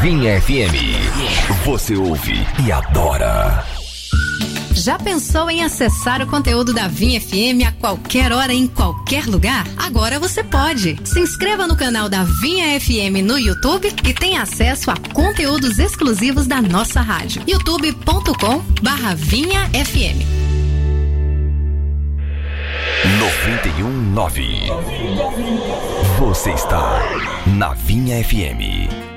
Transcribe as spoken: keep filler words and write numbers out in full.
Vinha F M. Você ouve e adora. Já pensou em acessar o conteúdo da Vinha F M a qualquer hora, em qualquer lugar? Agora você pode. Se inscreva no canal da Vinha F M no YouTube e tenha acesso a conteúdos exclusivos da nossa rádio. youtube ponto com barra Vinha F M. noventa e um nove. Você está na Vinha F M.